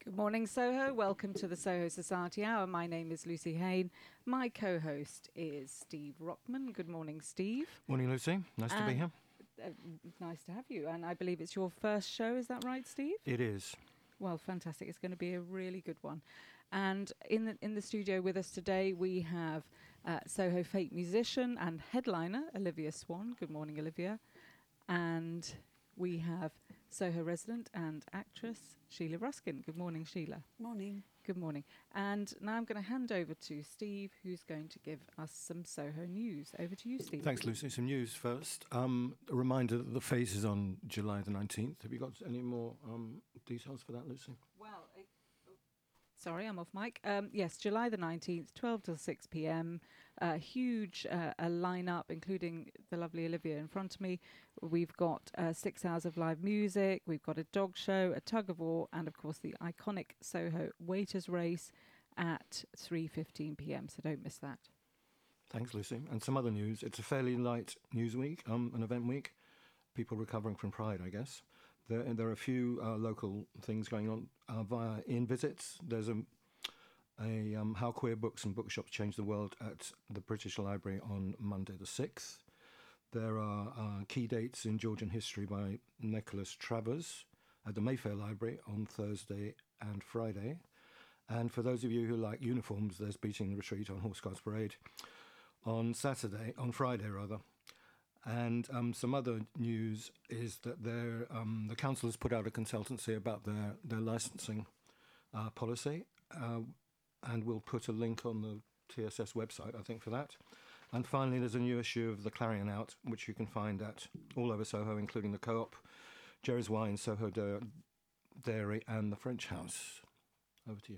Good morning, Soho. Welcome to the Soho Society Hour. My name is Lucy Hain. My co-host is Steve Rockman. Good morning, Steve. Morning, Lucy. Nice to be here. Nice to have you. And I believe it's your first show. Is that right, Steve? It is. Well, fantastic. It's going to be a really good one. And in the studio with us today, we have Soho Fake musician and headliner Olivia Swan. Good morning, Olivia. And we have Soho resident and actress Sheila Ruskin. Good morning, Sheila. Morning. Good morning. And now I'm going to hand over to Steve, who's going to give us some Soho news. Over to you, Steve. Thanks, Lucy. Some news first. A reminder that the Face is on July the 19th. Have you got any more details for that, Lucy? Well, sorry, I'm off mic. Yes, July the 19th, 12 till 6 p.m. Huge a lineup, including the lovely Olivia in front of me. We've got 6 hours of live music. We've got a dog show, a tug of war, and of course the iconic Soho Waiters Race at 3:15 p.m. So don't miss that. Thanks, Lucy. And some other news. It's a fairly light news week, an event week. People recovering from Pride, I guess. There are a few local things going on via in visits. There's How Queer Books and Bookshops Change the World at the British Library on Monday the 6th. There are key dates in Georgian history by Nicholas Travers at the Mayfair Library on Thursday and Friday. And for those of you who like uniforms, there's Beating the Retreat on Horse Guards Parade on Friday. And some other news is that the council has put out a consultancy about their licensing policy, and we'll put a link on the TSS website, I think, for that. And finally, there's a new issue of the Clarion out, which you can find at all over Soho, including the Co-op, Jerry's Wine, Soho Dairy, and the French House. Over to you.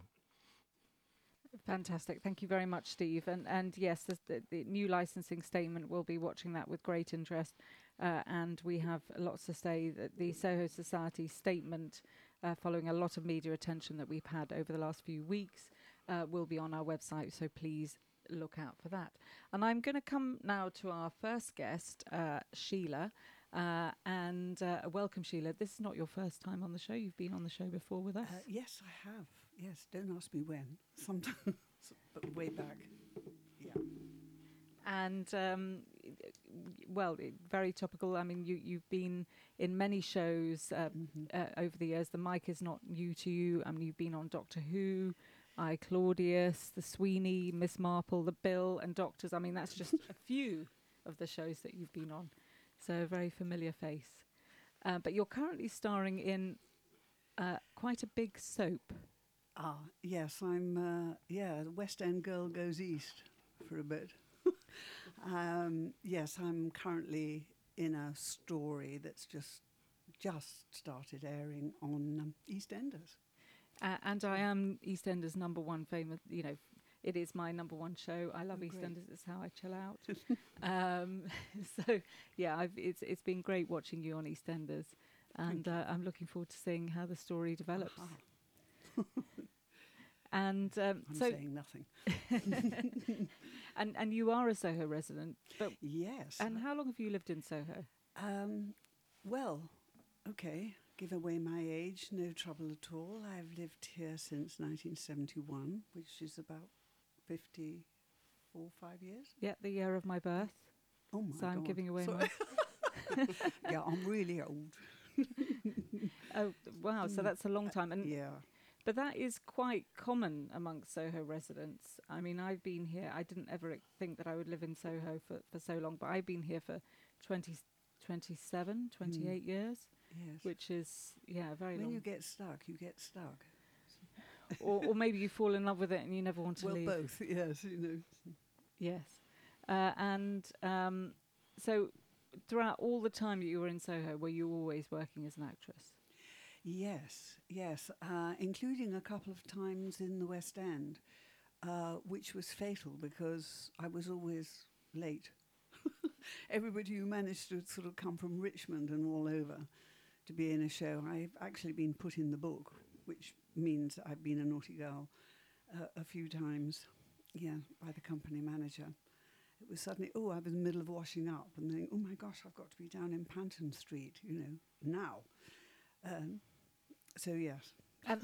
Fantastic. Thank you very much, Steve. And yes, the new licensing statement, we'll be watching that with great interest. And we have lots to say. That the Soho Society statement, following a lot of media attention that we've had over the last few weeks, will be on our website. So please look out for that. And I'm going to come now to our first guest, Sheila. And welcome, Sheila. This is not your first time on the show. You've been on the show before with us. Yes, I have. Yes, don't ask me when. Sometimes, but way back. Yeah. And, very topical. I mean, you've been in many shows over the years. The mic is not new to you. I mean, you've been on Doctor Who, I, Claudius, The Sweeney, Miss Marple, The Bill, and Doctors. I mean, that's just a few of the shows that you've been on. So a very familiar face. But you're currently starring in quite a big soap. Yes, I'm, the West End Girl Goes East for a bit. Yes, I'm currently in a story that's just started airing on EastEnders. And I am EastEnders' number one famous, it is my number one show. I love EastEnders. It's how I chill out. So, yeah, it's been great watching you on EastEnders. And I'm looking forward to seeing how the story develops. And I'm saying nothing. And you are a Soho resident. But yes. And how long have you lived in Soho? Well, okay, give away my age, no trouble at all. I've lived here since 1971, which is about 5 years. Yeah, the year of my birth. Oh my God. So I'm giving away Sorry. my... Yeah, I'm really old. Oh, wow, so that's a long time. And yeah. But that is quite common amongst Soho residents. I mean, I've been here, I didn't ever think that I would live in Soho for so long, but I've been here for 27, 28 years, Yes. which is, very long. When you get stuck, you get stuck. or maybe you fall in love with it and you never want to leave. Well, both, yes, Yes. So throughout all the time that you were in Soho, were you always working as an actress? Yes, including a couple of times in the West End, which was fatal because I was always late. Everybody who managed to sort of come from Richmond and all over to be in a show, I've actually been put in the book, which means I've been a naughty girl a few times, by the company manager. It was suddenly, I was in the middle of washing up and then, oh my gosh, I've got to be down in Panton Street, now. So yes,